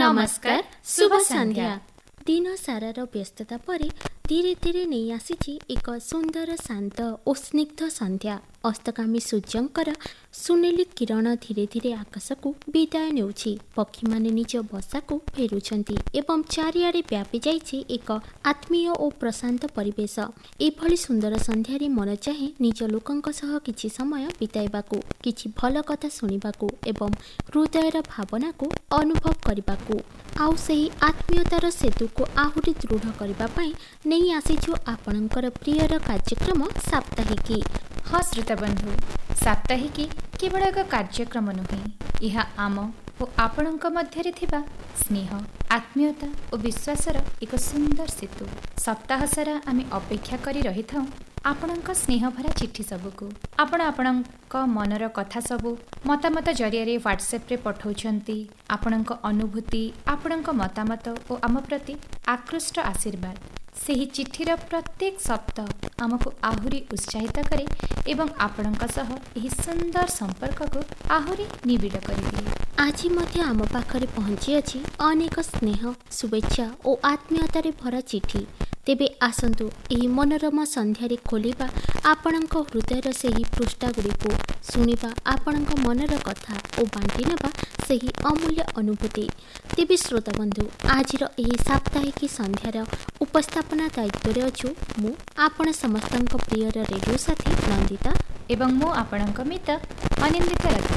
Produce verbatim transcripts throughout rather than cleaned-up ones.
नमस्कार शुभ संध्या। दिन सारार व्यस्तता परे धीरे धीरे नहीं आसी एक सुंदर शांत और स्निग्ध संध्या। अस्तगामी सूर्यंकर सुनेली किरण धीरे धीरे आकाश को विदाय नेउछि। पक्षी माने निज बसा को फेरुछंती एवं चारिआडे व्यापी जाइछि एक आत्मीय और प्रशांत परिवेश। एभली सुंदर संध्यारे मन चाहे निज लोकंक सह किछि समय बिताइबाकू, किछि भल कथा सुनिबाकू एवं हृदयर भावना को अनुभव करिबाकू। आउ सही आत्मीयतार सेतु को आहुरी दृढ़ करबा पई नहीं आसीछु आपणकर प्रियर कार्यक्रम साप्ताहिकी। हाँ श्रोता बंधु, साप्ताहिकी केवल एक कार्यक्रम नुहे, यह आम और आपणक मध्यरे थिबा स्नेह, आत्मीयता और विश्वासर एक सुंदर सेतु। सप्ताह सारा आमे अपेक्षा करी रही थाउ आपणक स्नेह भरा चिठी सबको। आपण आपणक मनर कथा सबु मतामत जरिया व्हाट्सएप रे पठाउछंती। आपणक अनुभूति, आपणक मतामत और आम प्रति आकृष्ट आशीर्वाद ସେହି ଚିଠିର ପ୍ରତ୍ୟେକ ଶବ୍ଦ ଆମକୁ ଆହୁରି ଉତ୍ସାହିତ କରେ ଏବଂ ଆପଣଙ୍କ ସହ ଏହି ସୁନ୍ଦର ସମ୍ପର୍କକୁ ଆହୁରି ନିବିଡ଼ କରିଦିଏ। ଆଜି ମଧ୍ୟ ଆମ ପାଖରେ ପହଞ୍ଚି ଅଛି ଅନେକ ସ୍ନେହ, ଶୁଭେଚ୍ଛା ଓ ଆତ୍ମୀୟତାରେ ଭରା ଚିଠି। ତେବେ ଆସନ୍ତୁ ଏହି ମନୋରମ ସନ୍ଧ୍ୟାରେ ଖୋଲିବା ଆପଣଙ୍କ ହୃଦୟର ସେହି ପୃଷ୍ଠାଗୁଡ଼ିକୁ, ଶୁଣିବା ଆପଣଙ୍କ ମନର କଥା ଓ ବାଣ୍ଟି ନେବା ସେହି ଅମୂଲ୍ୟ ଅନୁଭୂତି। ତେବେ ଶ୍ରୋତାବନ୍ଧୁ, ଆଜିର ଏହି ସାପ୍ତାହିକୀ ସନ୍ଧ୍ୟାର ଉପସ୍ଥାପନା ଦାୟିତ୍ୱରେ ଅଛୁ ମୁଁ ଆପଣ ସମସ୍ତଙ୍କ ପ୍ରିୟର ରେଡ଼ିଓ ସାଥୀ ନନ୍ଦିତା ଏବଂ ମୁଁ ଆପଣଙ୍କ ମିତ ଅନିନ୍ଦିତା ରଥ।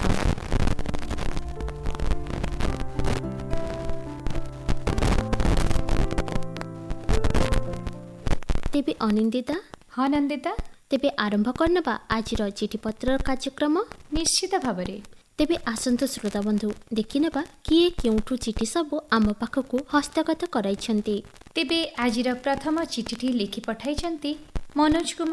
ତେବେ ଅନିନ୍ଦିତା। ହଁ ନନ୍ଦିତା। ତେବେ ଆରମ୍ଭ କରିନେବା ଆଜିର ଚିଠିପତ୍ର କାର୍ଯ୍ୟକ୍ରମ। ନିଶ୍ଚିତ ଭାବରେ। ତେବେ ଆସନ୍ତୁ ଶ୍ରୋତାବନ୍ଧୁ, ଦେଖିନେବା କିଏ କେଉଁଠୁ ଚିଠି ସବୁ ଆମ ପାଖକୁ ହସ୍ତଗତ କରାଇଛନ୍ତି। ତେବେ ଆଜିର ପ୍ରଥମ ଚିଠିଟି ଲେଖି ପଠାଇଛନ୍ତି ମନୋଜ କୁମାର